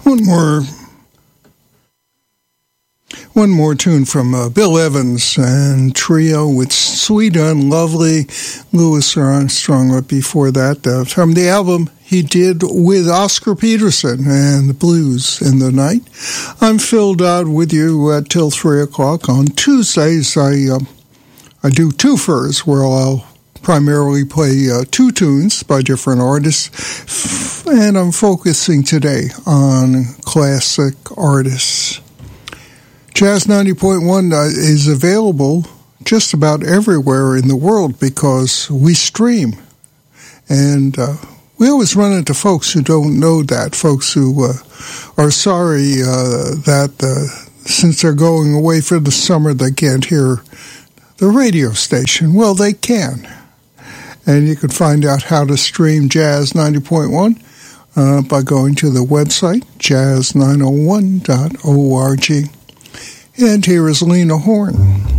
One more tune from Bill Evans and Trio with Sweet and Lovely. Louis Armstrong right before that. From the album he did with Oscar Peterson and the Blues in the Night. I'm Phil Dodd with you till 3 o'clock. On Tuesdays, I do twofers where I'll primarily play two tunes by different artists. And I'm focusing today on classic artists. Jazz 90.1 is available just about everywhere in the world because we stream. And we always run into folks who don't know that, folks who are sorry that since they're going away for the summer, they can't hear the radio station. Well, they can. And you can find out how to stream Jazz 90.1 by going to the website, jazz901.org. And here is Lena Horne.